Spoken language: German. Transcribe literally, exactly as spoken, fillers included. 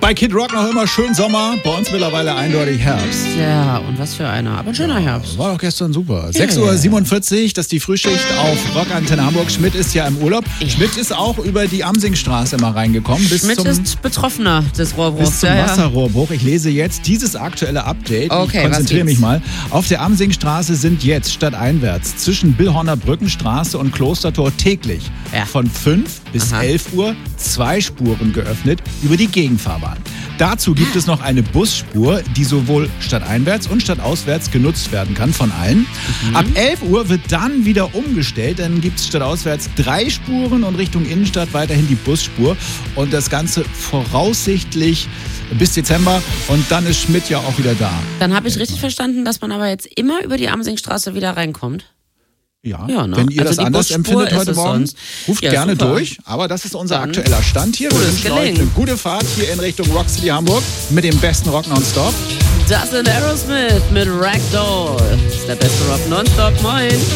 Bei Kid Rock noch immer schön Sommer, bei uns mittlerweile eindeutig Herbst. Ja, und was für einer, aber ein schöner Herbst. War doch gestern super. sechs Uhr siebenundvierzig, das ist die Frühschicht auf Rockantenne Hamburg. Schmidt ist ja im Urlaub. Ja. Schmidt ist auch über die Amsingstraße mal reingekommen. Bis Schmidt zum, ist Betroffener des Rohrbruchs. bis zum ja, ja. Wasserrohrbruch. Ich lese jetzt dieses aktuelle Update. Okay, ich konzentriere was mich gibt's? mal. Auf der Amsingstraße sind jetzt stadteinwärts zwischen Billhorner Brückenstraße und Klostertor täglich Ja. von fünf bis Aha. elf Uhr zwei Spuren geöffnet über die Gegenfahrbahn. Dazu gibt es noch eine Busspur, die sowohl stadteinwärts und stadtauswärts genutzt werden kann von allen. Mhm. Ab elf Uhr wird dann wieder umgestellt. Dann gibt es stadtauswärts drei Spuren und Richtung Innenstadt weiterhin die Busspur. Und das Ganze voraussichtlich bis Dezember. Und dann ist Schmidt ja auch wieder da. Dann habe ich richtig verstanden, dass man aber jetzt immer über die Amsingstraße wieder reinkommt. Ja, Ja, ne? wenn ihr Also das die anders Busspur empfindet ist heute es Morgen, sonst. ruft Ja, gerne super. durch. Aber das ist unser Dann aktueller Stand hier. Wir gutes wünschen euch Gelingen. eine gute Fahrt hier in Richtung Rock City Hamburg mit dem besten Rock Nonstop. Das sind Aerosmith mit Ragdoll. Das ist der beste Rock nonstop. Moin.